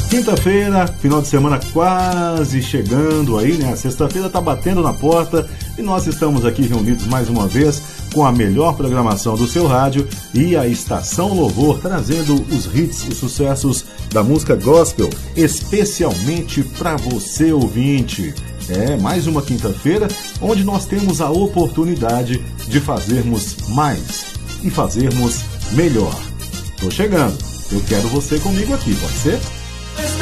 Quinta-feira, final de semana quase chegando aí, né? A sexta-feira tá batendo na porta e nós estamos aqui reunidos mais uma vez com a melhor programação do seu rádio e a Estação Louvor, trazendo os hits, os sucessos da música gospel, especialmente para você, ouvinte. É mais uma quinta-feira onde nós temos a oportunidade de fazermos mais e fazermos melhor. Tô chegando, eu quero você comigo aqui, pode ser?